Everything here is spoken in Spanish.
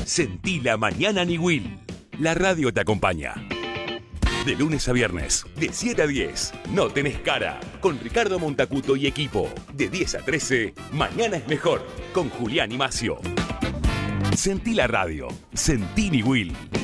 Sentí la mañana Niwil. La radio te acompaña. De lunes a viernes, de 7 a 10, No Tenés Cara, con Ricardo Montacuto y equipo. De 10 a 13, Mañana es Mejor, con Julián y Macio. Sentí la radio. Sentí Niwil.